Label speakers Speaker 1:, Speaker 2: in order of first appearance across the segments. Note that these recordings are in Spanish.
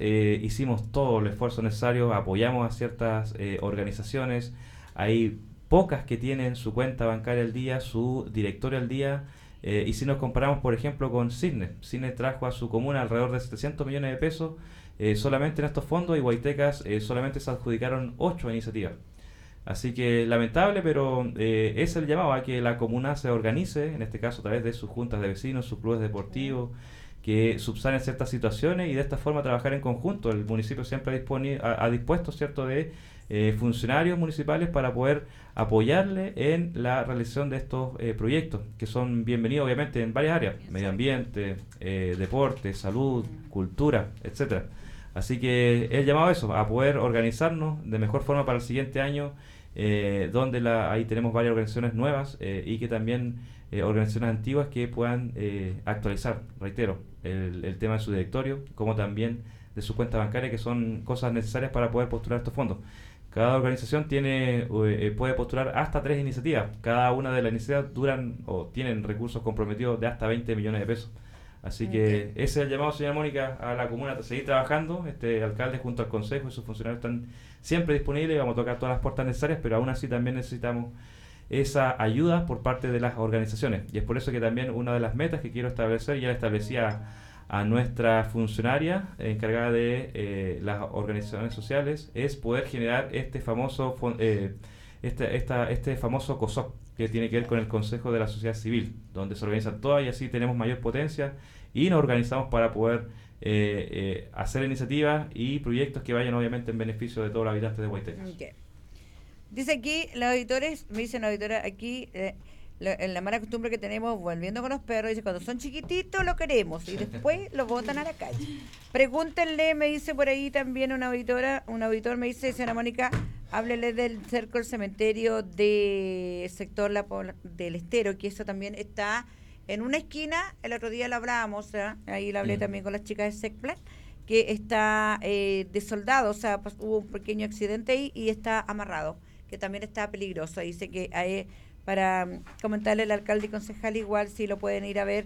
Speaker 1: hicimos todo el esfuerzo necesario, apoyamos a ciertas organizaciones. Hay pocas que tienen su cuenta bancaria al día, su directorio al día. Y si nos comparamos, por ejemplo, con Cisne trajo a su comuna alrededor de 700 millones de pesos solamente en estos fondos, y Guaitecas solamente se adjudicaron 8 iniciativas. Así que lamentable, pero es el llamado a que la comuna se organice, en este caso a través de sus juntas de vecinos, sus clubes deportivos, que subsanen ciertas situaciones y de esta forma trabajar en conjunto. El municipio siempre ha dispuesto, ¿cierto?, de funcionarios municipales para poder apoyarle en la realización de estos proyectos, que son bienvenidos obviamente en varias áreas: medio ambiente, deporte, salud, cultura, etcétera. Así que el llamado a eso, a poder organizarnos de mejor forma para el siguiente año, donde ahí tenemos varias organizaciones nuevas y que también organizaciones antiguas que puedan actualizar, reitero, el tema de su directorio, como también de su cuenta bancaria, que son cosas necesarias para poder postular estos fondos. Cada organización puede postular hasta 3 iniciativas. Cada una de las iniciativas tienen recursos comprometidos de hasta 20 millones de pesos. Así que ese es el llamado, señora Mónica, a la comuna a seguir trabajando. Este alcalde junto al consejo y sus funcionarios están siempre disponibles, vamos a tocar todas las puertas necesarias, pero aún así también necesitamos esa ayuda por parte de las organizaciones. Y es por eso que también una de las metas que quiero establecer, ya la establecía a nuestra funcionaria encargada de las organizaciones sociales, es poder generar este famoso famoso COSOC, que tiene que ver con el Consejo de la Sociedad Civil, donde se organizan todas y así tenemos mayor potencia y nos organizamos para poder hacer iniciativas y proyectos que vayan obviamente en beneficio de todos los habitantes de Guaitecas.
Speaker 2: Okay. Dice aquí, los auditores, me dice la auditora aquí, en la mala costumbre que tenemos, volviendo con los perros, dice, cuando son chiquititos lo queremos y después los botan a la calle. Pregúntenle, me dice por ahí también una auditora, un auditor me dice, señora Mónica, háblele del cerco del cementerio del sector del Estero, que eso también está en una esquina. El otro día lo hablábamos, ahí lo hablé también con las chicas de SECPLAN, que está desoldado, o sea, pues, hubo un pequeño accidente ahí y está amarrado, que también está peligroso. Dice que hay, para comentarle al alcalde y concejal, igual si lo pueden ir a ver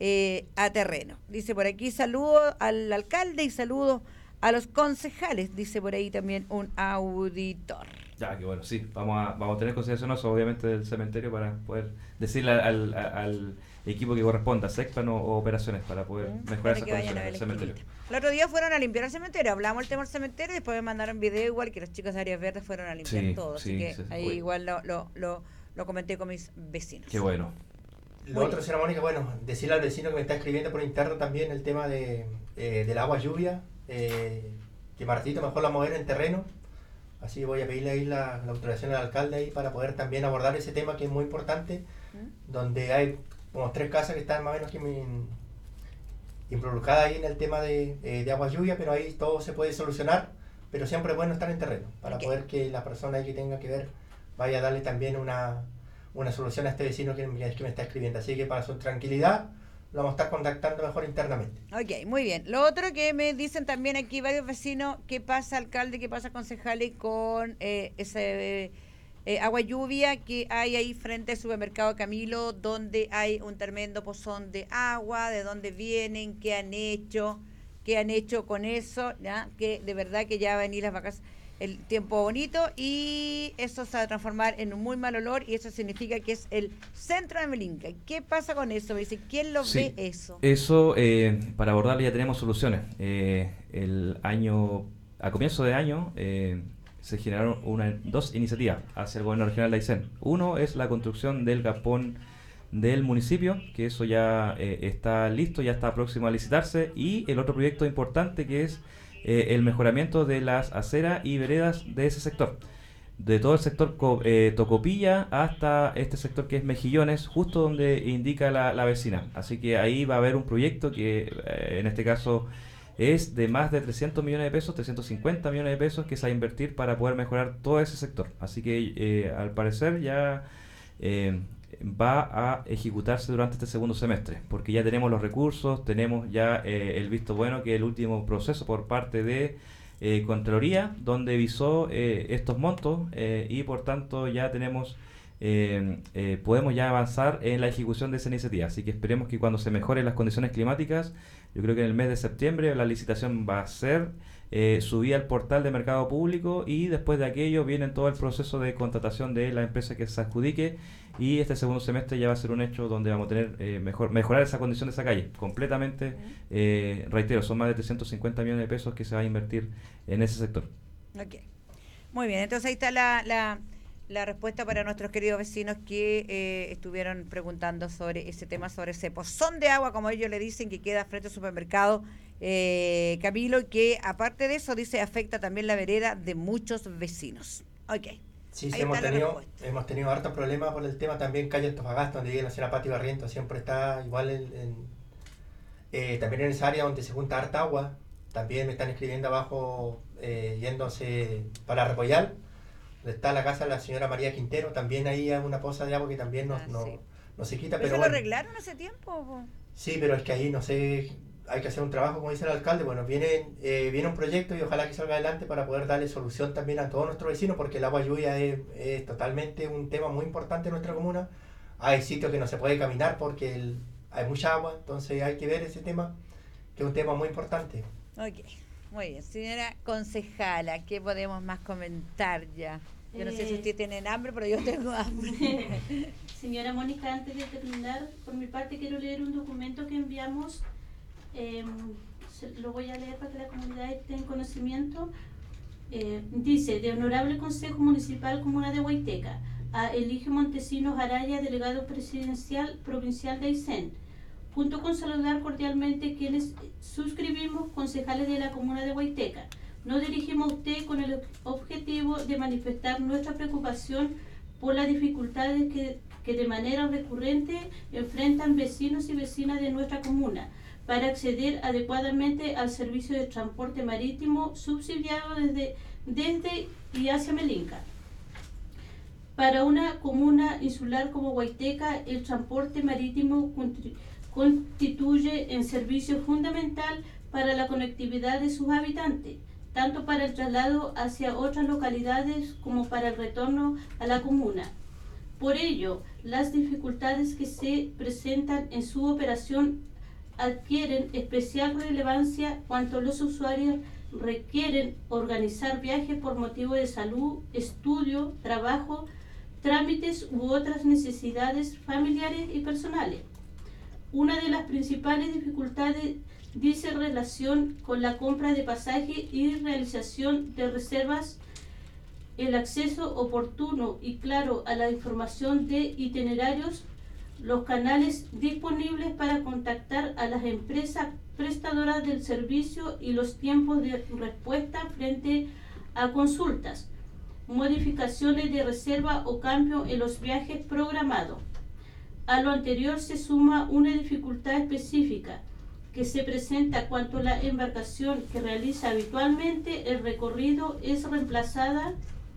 Speaker 2: a terreno. Dice por aquí, saludo al alcalde y saludo a los concejales, dice por ahí también un auditor.
Speaker 1: Ya, que bueno, sí, vamos a tener consideración eso, obviamente, del cementerio para poder decirle al equipo que corresponda, SECPAN o operaciones, para poder mejorar esas condiciones del cementerio.
Speaker 2: El otro día fueron a limpiar el cementerio, hablamos del tema del cementerio y después me mandaron video igual que los chicos de Áreas Verdes fueron a limpiar todo, así que ahí igual lo comenté con mis vecinos.
Speaker 1: Qué bueno.
Speaker 3: Lo otro, señora Mónica, bueno, decirle al vecino que me está escribiendo por interno también el tema del agua lluvia, que Martito mejor la mover en terreno, así voy a pedirle ahí la autorización al alcalde ahí para poder también abordar ese tema que es muy importante, donde hay como 3 casas que están más o menos involucradas ahí en el tema de agua lluvia, pero ahí todo se puede solucionar, pero siempre es bueno estar en terreno, para poder que la persona ahí que tenga que ver vaya a darle también una solución a este vecino que me está escribiendo, así que para su tranquilidad lo vamos a estar contactando mejor internamente.
Speaker 2: Ok, muy bien. Lo otro que me dicen también aquí varios vecinos, ¿qué pasa, alcalde, qué pasa, concejales, con ese agua lluvia que hay ahí frente al supermercado Camilo, donde hay un tremendo pozón de agua, de dónde vienen, qué han hecho con eso, ¿ya? Que de verdad que ya van a venir las vacaciones, el tiempo bonito, y eso se va a transformar en un muy mal olor, y eso significa que es el centro de Melinca. ¿Qué pasa con eso? Me dice, ¿quién lo ve eso?
Speaker 1: Eso, para abordarlo ya tenemos soluciones. A comienzo de año, se generaron 2 iniciativas hacia el gobierno regional de Aysén. Uno es la construcción del galpón del municipio, que eso ya está listo, ya está próximo a licitarse, y el otro proyecto importante que es el mejoramiento de las aceras y veredas de ese sector, de todo el sector Tocopilla hasta este sector que es Mejillones, justo donde indica la vecina. Así que ahí va a haber un proyecto que en este caso es de más de 300 millones de pesos, 350 millones de pesos, que se va a invertir para poder mejorar todo ese sector. Así que al parecer ya va a ejecutarse durante este segundo semestre, porque ya tenemos los recursos, tenemos ya el visto bueno, que es el último proceso por parte de Contraloría, donde visó estos montos, y por tanto ya tenemos podemos ya avanzar en la ejecución de esa iniciativa. Así que esperemos que cuando se mejoren las condiciones climáticas, yo creo que en el mes de septiembre la licitación va a ser subida al portal de mercado público, y después de aquello viene todo el proceso de contratación de la empresa que se adjudique, y este segundo semestre ya va a ser un hecho donde vamos a tener mejorar esa condición de esa calle completamente. Reitero, son más de 350 millones de pesos que se va a invertir en ese sector.
Speaker 2: Ok. Muy bien, entonces ahí está la respuesta para nuestros queridos vecinos que estuvieron preguntando sobre ese tema, sobre ese pozón de agua, como ellos le dicen, que queda frente al supermercado Camilo, y que aparte de eso, dice, afecta también la vereda de muchos vecinos. Ok.
Speaker 3: Sí, hemos tenido hartos problemas por el tema. También calle Antofagasta, donde vive la señora Pati Barrientos, siempre está igual también en esa área donde se junta harta agua. También me están escribiendo abajo, yéndose para Repollar, donde está la casa de la señora María Quintero. También ahí hay una poza de agua que también no se quita.
Speaker 2: ¿Pero
Speaker 3: pero
Speaker 2: eso
Speaker 3: bueno,
Speaker 2: lo arreglaron hace tiempo?
Speaker 3: Sí, pero es que ahí no sé, hay que hacer un trabajo, como dice el alcalde. Bueno, viene un proyecto y ojalá que salga adelante para poder darle solución también a todos nuestros vecinos, porque el agua lluvia es totalmente un tema muy importante en nuestra comuna. Hay sitios que no se puede caminar porque hay mucha agua, entonces hay que ver ese tema, que es un tema muy importante.
Speaker 2: Ok, muy bien. Señora concejala, ¿qué podemos más comentar ya? Yo no sé si ustedes tienen hambre, pero yo tengo hambre.
Speaker 4: Señora Mónica, antes de terminar, por mi parte quiero leer un documento que enviamos. Lo voy a leer para que la comunidad esté en conocimiento. Dice: de Honorable Consejo Municipal Comuna de Huayteca, a Eligio Montesinos Araya, delegado presidencial provincial de Aysén, junto con saludar cordialmente quienes suscribimos concejales de la comuna de Huayteca. Nos dirigimos a usted con el objetivo de manifestar nuestra preocupación por las dificultades que de manera recurrente enfrentan vecinos y vecinas de nuestra comuna para acceder adecuadamente al servicio de transporte marítimo subsidiado desde y hacia Melinca. Para una comuna insular como Huayteca, el transporte marítimo constituye un servicio fundamental para la conectividad de sus habitantes, tanto para el traslado hacia otras localidades como para el retorno a la comuna. Por ello, las dificultades que se presentan en su operación adquieren especial relevancia cuando los usuarios requieren organizar viajes por motivo de salud, estudio, trabajo, trámites u otras necesidades familiares y personales. Una de las principales dificultades dice relación con la compra de pasajes y realización de reservas, el acceso oportuno y claro a la información de itinerarios, los canales disponibles para contactar a las empresas prestadoras del servicio y los tiempos de respuesta frente a consultas, modificaciones de reserva o cambio en los viajes programados. A lo anterior se suma una dificultad específica que se presenta cuando la embarcación que realiza habitualmente el recorrido es reemplazada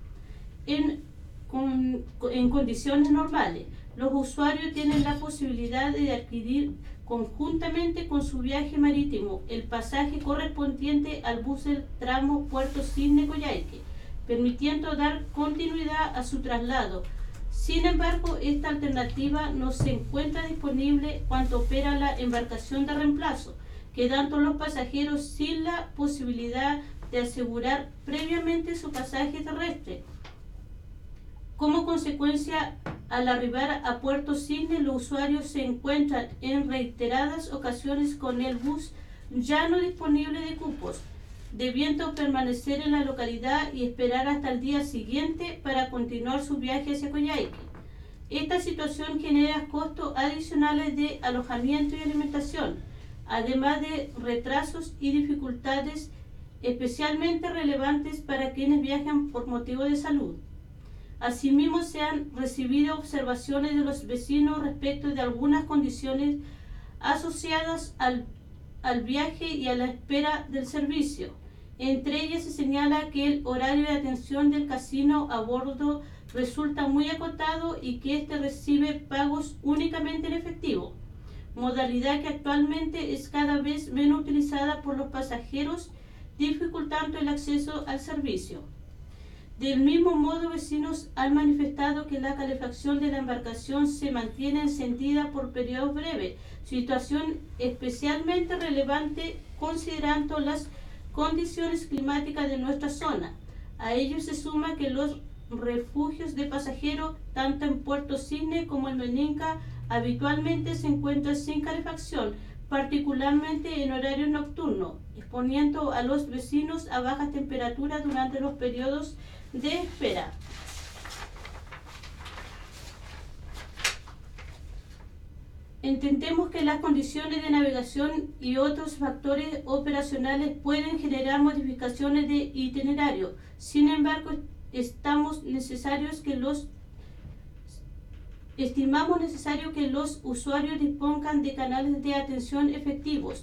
Speaker 4: en condiciones normales. Los usuarios tienen la posibilidad de adquirir conjuntamente con su viaje marítimo el pasaje correspondiente al bus del tramo Puerto Cisne Coyhaique, permitiendo dar continuidad a su traslado. Sin embargo, esta alternativa no se encuentra disponible cuando opera la embarcación de reemplazo, quedando los pasajeros sin la posibilidad de asegurar previamente su pasaje terrestre. Como consecuencia, al arribar a Puerto Cisne, los usuarios se encuentran en reiteradas ocasiones con el bus ya no disponible de cupos, debiendo permanecer en la localidad y esperar hasta el día siguiente para continuar su viaje hacia Coyhaique. Esta situación genera costos adicionales de alojamiento y alimentación, además de retrasos y dificultades especialmente relevantes para quienes viajan por motivo de salud. Asimismo, se han recibido observaciones de los vecinos respecto de algunas condiciones asociadas al viaje y a la espera del servicio. Entre ellas se señala que el horario de atención del casino a bordo resulta muy acotado y que éste recibe pagos únicamente en efectivo, modalidad que actualmente es cada vez menos utilizada por los pasajeros, dificultando el acceso al servicio. Del mismo modo, vecinos han manifestado que la calefacción de la embarcación se mantiene encendida por periodos breves, situación especialmente relevante considerando las condiciones climáticas de nuestra zona. A ello se suma que los refugios de pasajeros, tanto en Puerto Cisne como en Meninca, habitualmente se encuentran sin calefacción, particularmente en horarios nocturnos, exponiendo a los vecinos a bajas temperaturas durante los periodos de espera. Entendemos que las condiciones de navegación y otros factores operacionales pueden generar modificaciones de itinerario. Sin embargo, estimamos necesario que los usuarios dispongan de canales de atención efectivos,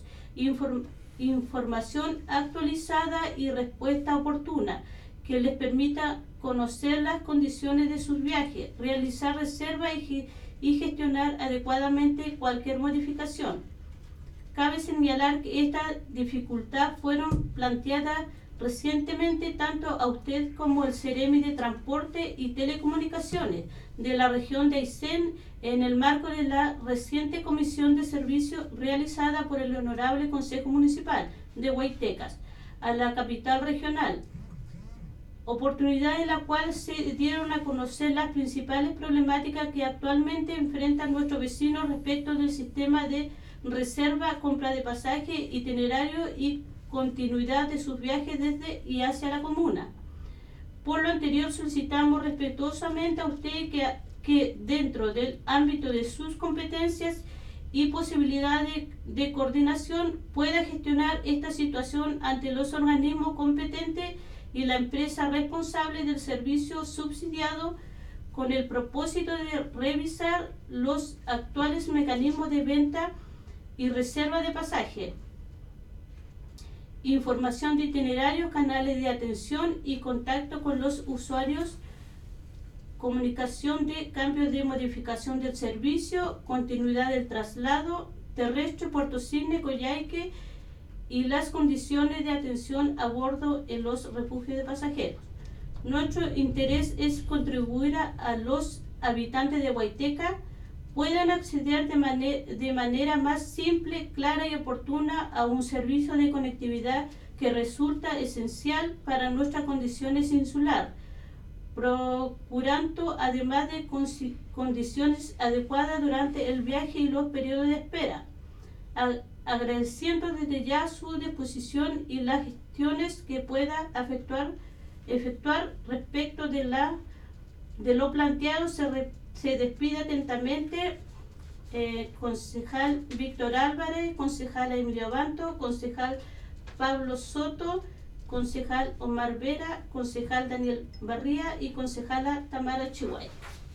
Speaker 4: información actualizada y respuesta oportuna, que les permita conocer las condiciones de sus viajes, realizar reservas y gestionar adecuadamente cualquier modificación. Cabe señalar que estas dificultades fueron planteadas recientemente tanto a usted como al Ceremi de Transporte y Telecomunicaciones de la región de Aysén en el marco de la reciente comisión de servicios realizada por el Honorable Consejo Municipal de Huaytecas a la capital regional, oportunidad en la cual se dieron a conocer las principales problemáticas que actualmente enfrentan nuestros vecinos respecto del sistema de reserva, compra de pasaje, itinerario y continuidad de sus viajes desde y hacia la comuna. Por lo anterior, solicitamos respetuosamente a usted que dentro del ámbito de sus competencias y posibilidades de coordinación pueda gestionar esta situación ante los organismos competentes y la empresa responsable del servicio subsidiado, con el propósito de revisar los actuales mecanismos de venta y reserva de pasaje, información de itinerarios, canales de atención y contacto con los usuarios, comunicación de cambios de modificación del servicio, continuidad del traslado terrestre Puerto Cisne, Coyhaique y las condiciones de atención a bordo en los refugios de pasajeros. Nuestro interés es contribuir a los habitantes de Huayteca puedan acceder de manera más simple, clara y oportuna a un servicio de conectividad que resulta esencial para nuestras condiciones insular, procurando además de condiciones adecuadas durante el viaje y los periodos de espera, agradeciendo desde ya su disposición y las gestiones que pueda efectuar respecto de lo planteado. Se despide atentamente concejal Víctor Álvarez, concejal Emilio Banto, concejal Pablo Soto, concejal Omar Vera, concejal Daniel Barría y concejala Tamara Chihuay.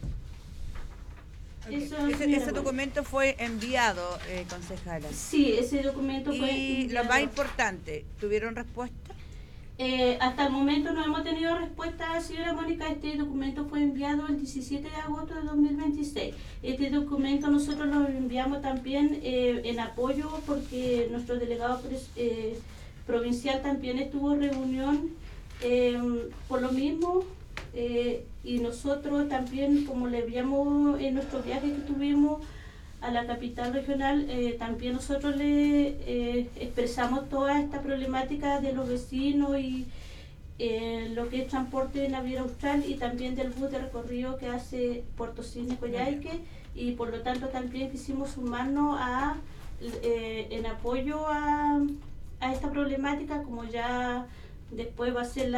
Speaker 2: Okay. Ese documento fue enviado, concejala.
Speaker 4: Sí, ese documento fue
Speaker 2: enviado. Y lo más importante, ¿tuvieron respuesta?
Speaker 4: Hasta el momento no hemos tenido respuesta, señora Mónica. Este documento fue enviado el 17 de agosto de 2026. Este documento nosotros lo enviamos también en apoyo porque nuestro delegado provincial también estuvo en reunión por lo mismo. Y nosotros también, como le enviamos en nuestro viaje que tuvimos a la capital regional, también nosotros le expresamos toda esta problemática de los vecinos y lo que es transporte naviero austral y también del bus de recorrido que hace Puerto Cisne Coyhaique, y por lo tanto también quisimos sumarnos en apoyo a esta problemática, como ya después va a ser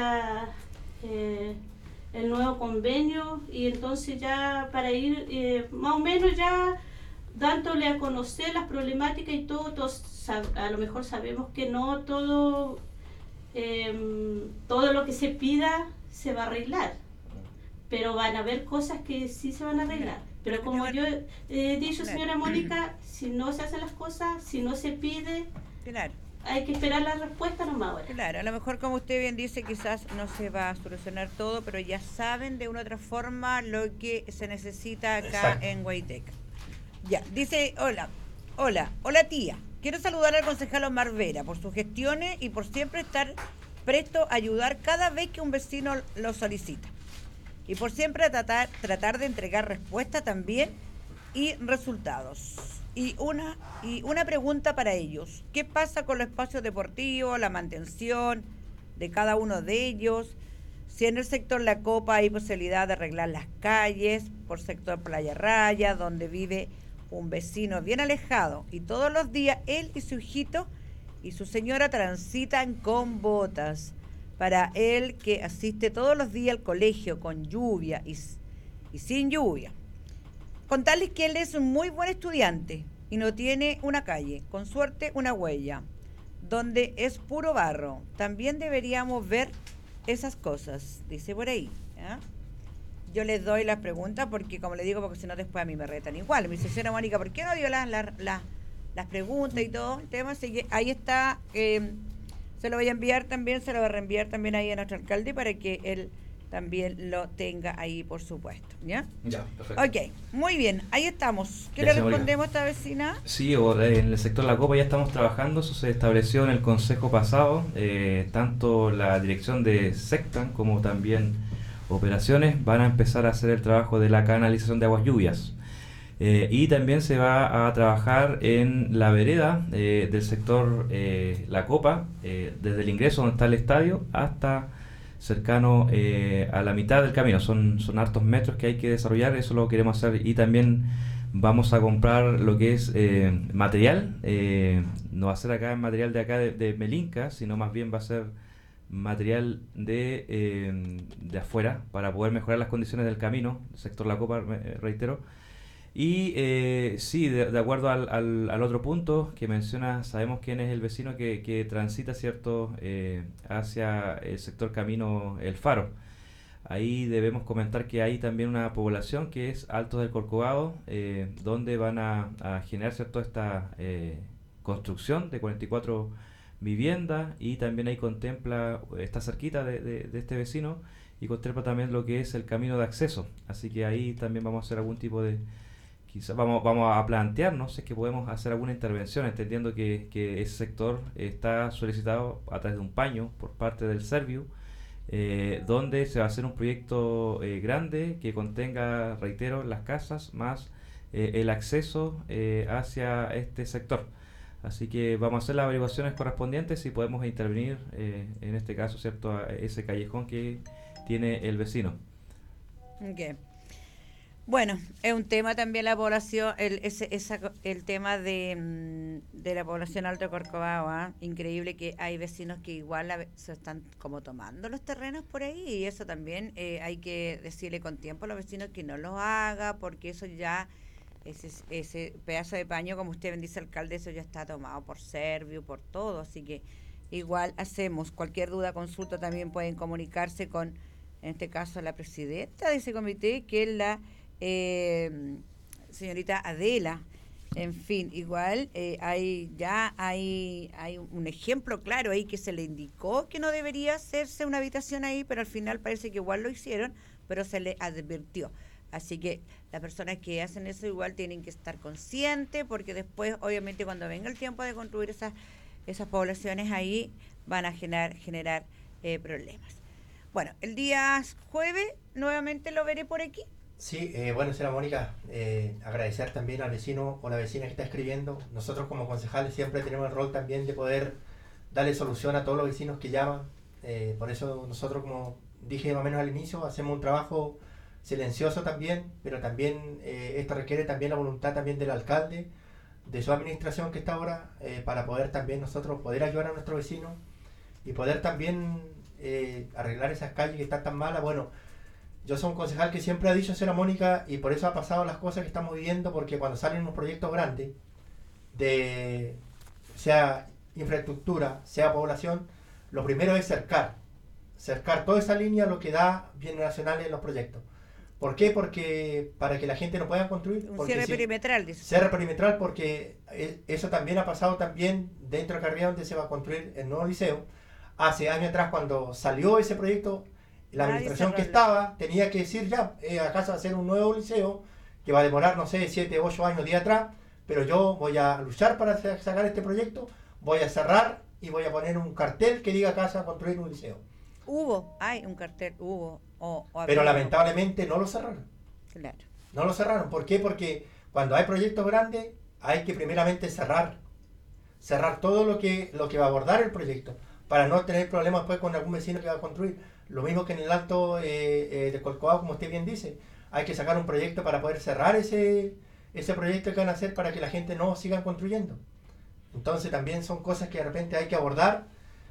Speaker 4: el nuevo convenio, y entonces ya para ir más o menos ya dándole a conocer las problemáticas y todo, todos a lo mejor sabemos que no todo lo que se pida se va a arreglar, pero van a haber cosas que sí se van a arreglar. Pero como yo he dicho, señora Mónica, si no se hacen las cosas, si no se pide,
Speaker 2: claro,
Speaker 4: hay que esperar la respuesta nomás ahora.
Speaker 2: Claro, a lo mejor, como usted bien dice, quizás no se va a solucionar todo, pero ya saben de una u otra forma lo que se necesita acá. Exacto. En Huayteca. Ya, dice, hola tía, quiero saludar al concejal Omar Vera por sus gestiones y por siempre estar presto a ayudar cada vez que un vecino lo solicita. Y por siempre tratar de entregar respuesta también y resultados. Y una pregunta para ellos. ¿Qué pasa con los espacios deportivos, la mantención de cada uno de ellos? Si en el sector La Copa hay posibilidad de arreglar las calles, por sector Playa Raya, donde vive un vecino bien alejado, y todos los días él y su hijito y su señora transitan con botas. Para él, que asiste todos los días al colegio con lluvia y sin lluvia. Contarles que él es un muy buen estudiante y no tiene una calle, con suerte una huella, donde es puro barro. También deberíamos ver esas cosas, dice por ahí. ¿Eh? Yo les doy las preguntas porque, como le digo, porque si no después a mí me retan igual. Me dice, señora Mónica, ¿por qué no dio las preguntas y todo el tema? Así que ahí está, se lo voy a enviar también, se lo voy a reenviar también ahí a nuestro alcalde para que él también lo tenga ahí, por supuesto. ¿Ya?
Speaker 1: Ya, perfecto.
Speaker 2: Ok, muy bien, ahí estamos. ¿Qué le
Speaker 1: Gracias,
Speaker 2: respondemos a esta vecina?
Speaker 1: Sí, en el sector La Copa ya estamos trabajando, eso se estableció en el consejo pasado, tanto la dirección de Sectan como también operaciones van a empezar a hacer el trabajo de la canalización de aguas lluvias. Y también se va a trabajar en la vereda del sector La Copa, desde el ingreso donde está el estadio hasta cercano a la mitad del camino. Son hartos metros que hay que desarrollar, eso lo queremos hacer. Y también vamos a comprar lo que es material, no va a ser acá material de acá de Melinca, sino más bien va a ser material de afuera para poder mejorar las condiciones del camino, el sector La Copa, reitero. Y sí, de acuerdo al otro punto que menciona, sabemos quién es el vecino que transita, ¿cierto?, hacia el sector camino El Faro. Ahí debemos comentar que hay también una población que es Altos del Corcovado, donde van a generar, ¿cierto?, esta construcción de 44 viviendas, y también ahí contempla, está cerquita de este vecino, y contempla también lo que es el camino de acceso. Así que ahí también vamos a hacer algún tipo de... Quizás vamos a plantearnos si es que podemos hacer alguna intervención, entendiendo que ese sector está solicitado a través de un paño por parte del Serviu, donde se va a hacer un proyecto grande que contenga, reitero, las casas más el acceso hacia este sector. Así que vamos a hacer las averiguaciones correspondientes y podemos intervenir en este caso, ¿cierto?, a ese callejón que tiene el vecino.
Speaker 2: Okay. Bueno, es un tema también la población, el tema de la población Alto de Corcovado, ¿eh? Increíble que hay vecinos que igual se están como tomando los terrenos por ahí, y eso también hay que decirle con tiempo a los vecinos que no lo haga, porque eso ya, ese pedazo de paño, como usted bendice, alcalde, eso ya está tomado por Serviu, por todo, así que igual hacemos. Cualquier duda, consulta, también pueden comunicarse con, en este caso, la presidenta de ese comité, que es la señorita Adela. En fin, igual hay un ejemplo claro ahí que se le indicó que no debería hacerse una habitación ahí, pero al final parece que igual lo hicieron, pero se le advirtió. Así que las personas que hacen eso igual tienen que estar conscientes, porque después, obviamente, cuando venga el tiempo de construir esas poblaciones ahí, van a generar problemas. Bueno, el día jueves nuevamente lo veré por aquí.
Speaker 3: Sí, bueno, señora Mónica, agradecer también al vecino o la vecina que está escribiendo. Nosotros como concejales siempre tenemos el rol también de poder darle solución a todos los vecinos que llaman. Por eso nosotros, como dije más o menos al inicio, hacemos un trabajo silencioso también, pero también esto requiere también la voluntad también del alcalde, de su administración que está ahora, para poder también nosotros poder ayudar a nuestros vecinos y poder también arreglar esas calles que están tan malas. Bueno, yo soy un concejal que siempre ha dicho, señora Mónica, y por eso ha pasado las cosas que estamos viviendo, porque cuando salen unos proyectos grandes, sea infraestructura, sea población, lo primero es cercar toda esa línea, lo que da bienes nacionales en los proyectos. ¿Por qué? Porque para que la gente no pueda construir.
Speaker 2: Un cierre perimetral, dice.
Speaker 3: Cierre perimetral, porque eso también ha pasado también dentro de Carrión, donde se va a construir el nuevo liceo. Hace años atrás, cuando salió ese proyecto, la administración que estaba tenía que decir ya, acá se va a hacer un nuevo liceo que va a demorar, no sé, 7, 8 años, 10 atrás, pero yo voy a luchar para sacar este proyecto, voy a cerrar y voy a poner un cartel que diga acá se va a construir un liceo.
Speaker 2: Hay un cartel,
Speaker 3: Pero lamentablemente no lo cerraron.
Speaker 2: Claro.
Speaker 3: No lo cerraron. ¿Por qué? Porque cuando hay proyectos grandes hay que primeramente cerrar todo lo que va a abordar el proyecto, para no tener problemas después con algún vecino que va a construir. Lo mismo que en el Alto de Colcoao, como usted bien dice, hay que sacar un proyecto para poder cerrar ese proyecto que van a hacer para que la gente no siga construyendo. Entonces también son cosas que de repente hay que abordar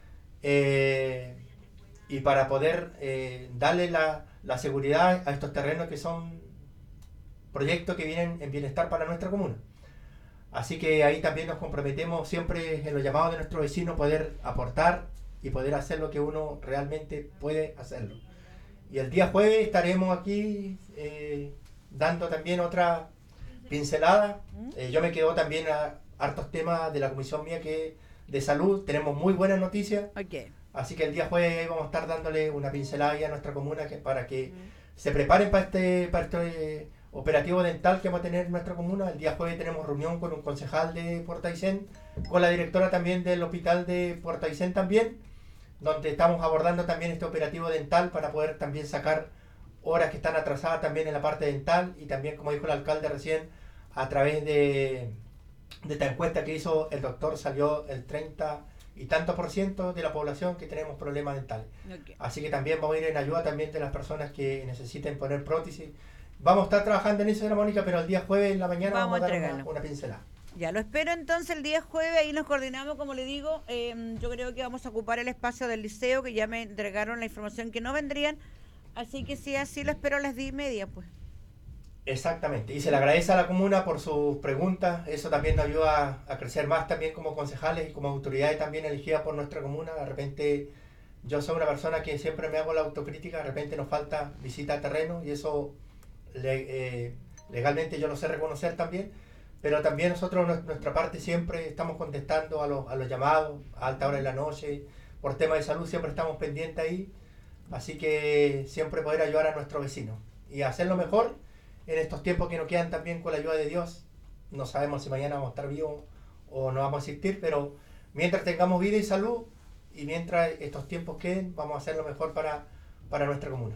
Speaker 3: y para poder darle la seguridad a estos terrenos que son proyectos que vienen en bienestar para nuestra comuna. Así que ahí también nos comprometemos siempre en los llamados de nuestros vecinos poder aportar y poder hacer lo que uno realmente puede hacerlo. Y el día jueves estaremos aquí dando también otra pincelada. Yo me quedo también a hartos temas de la comisión mía que de salud. Tenemos muy buenas noticias.
Speaker 2: Okay.
Speaker 3: Así que el día jueves vamos a estar dándole una pincelada a nuestra comuna para que se preparen para este operativo dental que vamos a tener en nuestra comuna. El día jueves tenemos reunión con un concejal de Puerto Aysén, con la directora también del hospital de Puerto Aysén también, donde estamos abordando también este operativo dental para poder también sacar horas que están atrasadas también en la parte dental, y también, como dijo el alcalde recién, a través de esta encuesta que hizo el doctor, salió el 30 y tanto % de la población que tenemos problemas dentales. Okay. Así que también vamos a ir en ayuda también de las personas que necesiten poner prótesis. Vamos a estar trabajando en eso, señora Mónica, pero el día jueves en la mañana vamos a dar una pincelada.
Speaker 2: Ya lo espero entonces el día jueves, ahí nos coordinamos, como le digo. Yo creo que vamos a ocupar el espacio del liceo, que ya me entregaron la información que no vendrían, así que sí, así lo espero a las 10:30, pues.
Speaker 3: Exactamente, y se le agradece a la comuna por sus preguntas. Eso también nos ayuda a crecer más también como concejales y como autoridades también elegidas por nuestra comuna. De repente yo soy una persona que siempre me hago la autocrítica, de repente nos falta visita a terreno, y eso legalmente yo lo sé reconocer también, pero también nosotros nuestra parte siempre estamos contestando a los llamados a alta hora de la noche por temas de salud, siempre estamos pendientes ahí. Así que siempre poder ayudar a nuestros vecinos y hacerlo mejor en estos tiempos que nos quedan también, con la ayuda de Dios. No sabemos si mañana vamos a estar vivos o no vamos a existir, pero mientras tengamos vida y salud, y mientras estos tiempos queden, vamos a hacer lo mejor para nuestra comuna.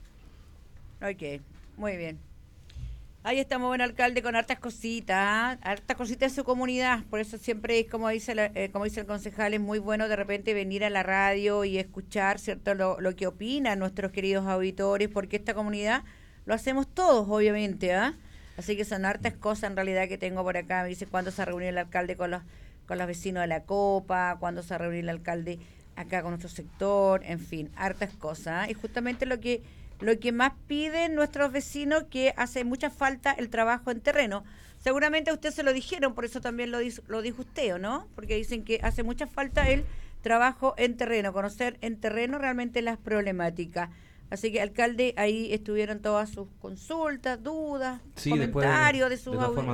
Speaker 2: Ok, muy bien. Ahí estamos, buen alcalde, con hartas cositas de su comunidad. Por eso siempre es, como dice el concejal, es muy bueno de repente venir a la radio y escuchar, ¿cierto?, lo que opinan nuestros queridos auditores, porque esta comunidad lo hacemos todos, obviamente, Así que son hartas cosas en realidad que tengo por acá. Me dice cuándo se reunió el alcalde con los vecinos de la Copa, cuándo se reunió el alcalde acá con nuestro sector, en fin, hartas cosas. Y justamente lo que más piden nuestros vecinos, que hace mucha falta el trabajo en terreno. Seguramente a usted se lo dijeron, por eso también lo dijo usted, ¿o no? Porque dicen que hace mucha falta el trabajo en terreno, conocer en terreno realmente las problemáticas. Así que, alcalde, ahí estuvieron todas sus consultas, dudas, sí, comentarios de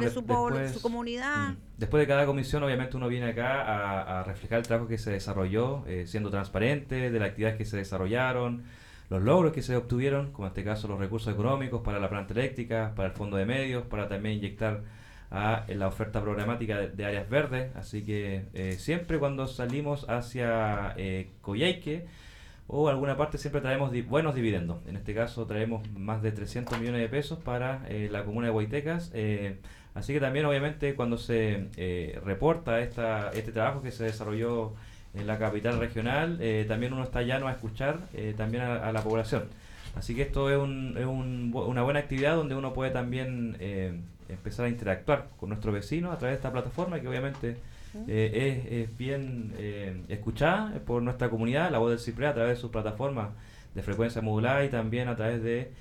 Speaker 2: su comunidad.
Speaker 1: Después de cada comisión, obviamente, uno viene acá a reflejar el trabajo que se desarrolló, siendo transparente de las actividades que se desarrollaron, los logros que se obtuvieron, como en este caso los recursos económicos para la planta eléctrica, para el fondo de medios, para también inyectar a la oferta programática de áreas verdes. Así que siempre cuando salimos hacia Coyhaique o alguna parte, siempre traemos buenos dividendos. En este caso traemos más de 300 millones de pesos para la comuna de Huaytecas. Así que también, obviamente, cuando se reporta este trabajo que se desarrolló en la capital regional, también uno está llano a escuchar también a la población. Así que esto es una buena actividad donde uno puede también empezar a interactuar con nuestros vecinos a través de esta plataforma, que obviamente es bien escuchada por nuestra comunidad, la voz del CIPREA, a través de sus plataformas de frecuencia modulada y también a través de,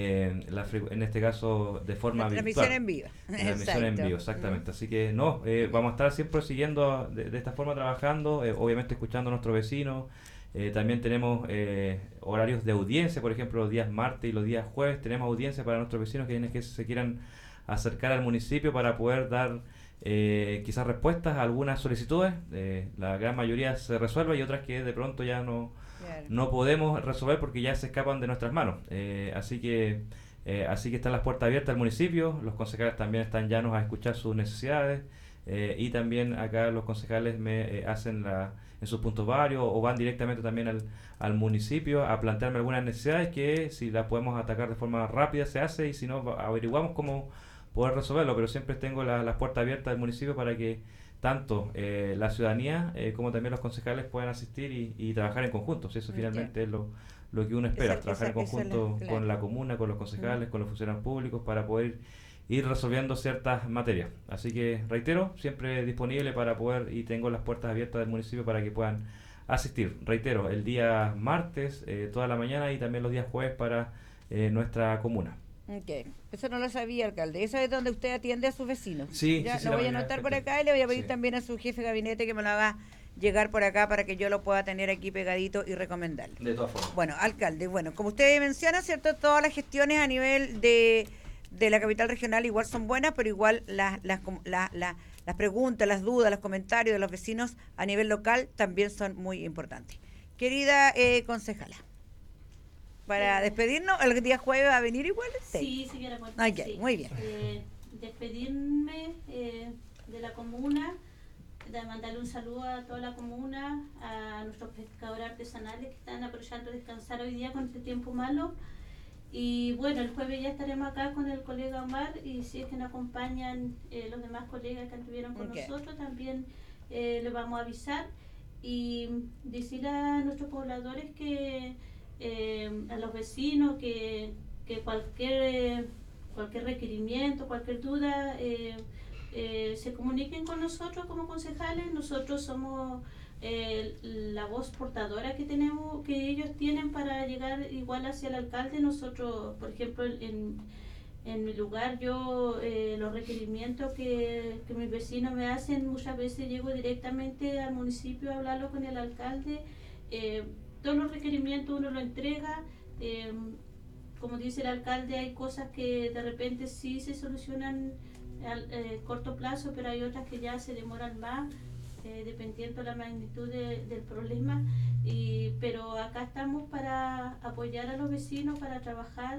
Speaker 1: en este caso, de forma virtual.
Speaker 2: Transmisión en vivo.
Speaker 1: Transmisión en vivo, exactamente. Así que vamos a estar siempre siguiendo de esta forma, trabajando, obviamente escuchando a nuestros vecinos. También tenemos horarios de audiencia, por ejemplo, los días martes y los días jueves tenemos audiencia para nuestros vecinos que se quieran acercar al municipio para poder dar quizás respuestas a algunas solicitudes. La gran mayoría se resuelve y otras que de pronto ya no podemos resolver porque ya se escapan de nuestras manos. Así que están las puertas abiertas al municipio. Los concejales también están llanos a escuchar sus necesidades. y también acá los concejales me hacen en sus puntos varios o van directamente también al municipio a plantearme algunas necesidades que si las podemos atacar de forma rápida se hace y si no averiguamos cómo poder resolverlo, pero siempre tengo las puertas abiertas del municipio para que tanto la ciudadanía como también los concejales puedan asistir y trabajar en conjunto. Eso finalmente es lo que uno espera, trabajar en conjunto con la comuna, con los concejales, con los funcionarios públicos para poder ir resolviendo ciertas materias. Así que reitero, siempre disponible para poder y tengo las puertas abiertas del municipio para que puedan asistir. Reitero, el día martes, toda la mañana y también los días jueves para nuestra comuna.
Speaker 2: Ok, eso no lo sabía, alcalde. Eso es donde usted atiende a sus vecinos.
Speaker 1: Sí,
Speaker 2: ya
Speaker 1: sí,
Speaker 2: lo voy a anotar por acá y le voy a pedir
Speaker 1: sí.
Speaker 2: también a su jefe de gabinete que me lo haga llegar por acá para que yo lo pueda tener aquí pegadito y recomendarle.
Speaker 1: De todas formas.
Speaker 2: Bueno, alcalde, como usted menciona, ¿cierto? Todas las gestiones a nivel de la capital regional igual son buenas, pero igual las preguntas, las dudas, los comentarios de los vecinos a nivel local también son muy importantes. Querida concejala, para despedirnos, el día jueves va a venir igual.
Speaker 4: Sí, señora Montes,
Speaker 2: Ok,
Speaker 4: sí.
Speaker 2: muy bien.
Speaker 4: Despedirme de la comuna, de mandarle un saludo a toda la comuna, a nuestros pescadores artesanales que están aprovechando descansar hoy día con este tiempo malo. Y bueno, el jueves ya estaremos acá con el colega Omar y si es que nos acompañan los demás colegas que estuvieron con nosotros, también les vamos a avisar y decirle a nuestros pobladores que a los vecinos que cualquier requerimiento, cualquier duda se comuniquen con nosotros como concejales. Nosotros somos la voz portadora que ellos tienen para llegar igual hacia el alcalde. Nosotros, por ejemplo, en mi lugar, yo los requerimientos que mis vecinos me hacen, muchas veces llego directamente al municipio a hablarlo con el alcalde. Todos los requerimientos uno lo entrega. Como dice el alcalde, hay cosas que de repente sí se solucionan a corto plazo, pero hay otras que ya se demoran más, dependiendo de la magnitud del problema. Pero acá estamos para apoyar a los vecinos, para trabajar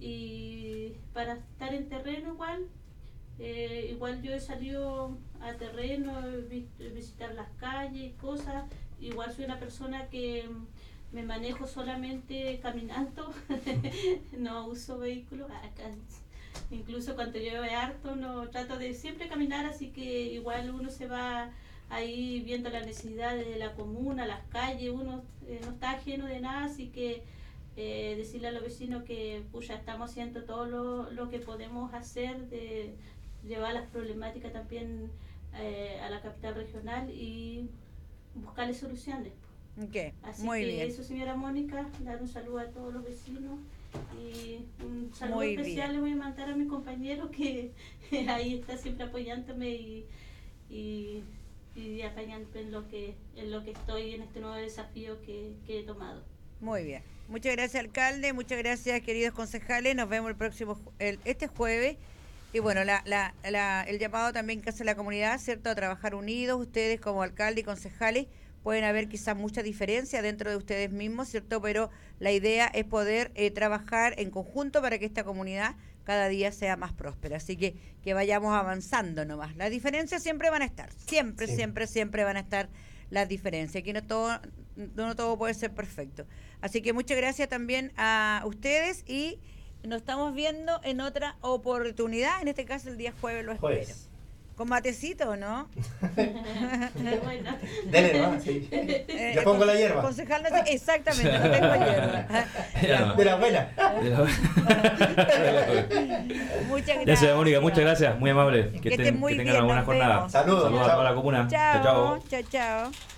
Speaker 4: y para estar en terreno igual. Igual yo he salido a terreno, visitar las calles, cosas. Igual soy una persona que me manejo solamente caminando, no uso vehículos. Incluso cuando llueve harto, no trato de siempre caminar, así que igual uno se va ahí viendo las necesidades de la comuna, las calles, uno no está ajeno de nada, así que decirle a los vecinos que ya estamos haciendo todo lo que podemos hacer, de llevar las problemáticas también a la capital regional y buscarle soluciones.
Speaker 2: Okay,
Speaker 4: así
Speaker 2: muy
Speaker 4: que
Speaker 2: bien.
Speaker 4: eso, señora Mónica, dar un saludo a todos los vecinos y un saludo
Speaker 2: muy
Speaker 4: especial
Speaker 2: bien.
Speaker 4: Le voy a mandar a mi compañero que ahí está siempre apoyándome y apañándome en lo que estoy en este nuevo desafío que he tomado.
Speaker 2: Muy bien. Muchas gracias, alcalde. Muchas gracias, queridos concejales. Nos vemos este jueves. Y bueno, el llamado también que hace la comunidad, ¿cierto? A trabajar unidos. Ustedes como alcalde y concejales pueden haber quizás mucha diferencia dentro de ustedes mismos, ¿cierto? Pero la idea es poder trabajar en conjunto para que esta comunidad cada día sea más próspera. Así que vayamos avanzando nomás. Las diferencias siempre van a estar. Siempre van a estar las diferencias. Aquí no todo puede ser perfecto. Así que muchas gracias también a ustedes y nos estamos viendo en otra oportunidad. En este caso el día jueves lo espero. Con matecito, ¿no?
Speaker 4: Bueno.
Speaker 3: Dele, ¿no? Sí. Yo pongo la hierba.
Speaker 2: Concejal, no sé, exactamente, no tengo hierba.
Speaker 3: De la abuela.
Speaker 2: Muchas gracias.
Speaker 1: Gracias, Mónica, muchas gracias, muy amable.
Speaker 2: Que estén muy
Speaker 1: tengan
Speaker 2: bien,
Speaker 1: una buena
Speaker 2: nos
Speaker 1: jornada.
Speaker 2: vemos.
Speaker 3: Saludos.
Speaker 1: Saludos a toda la comuna.
Speaker 2: Chao.